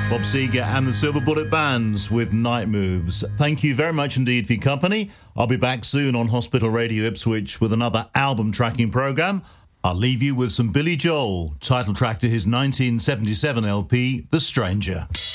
Bob Seger and the Silver Bullet Bands with Night Moves. Thank you very much indeed for your company. I'll be back soon on Hospital Radio Ipswich with another album tracking programme. I'll leave you with some Billy Joel, title track to his 1977 LP, The Stranger.